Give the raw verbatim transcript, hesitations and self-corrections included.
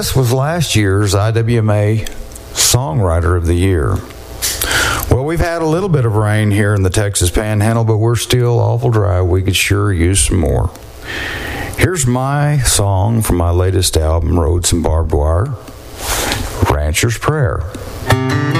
Chris was last year's I W M A Songwriter of the Year. Well, we've had a little bit of rain here in the Texas Panhandle, but we're still awful dry. We could sure use some more. Here's my song from my latest album, Roads and Barbed Wire, Rancher's Prayer.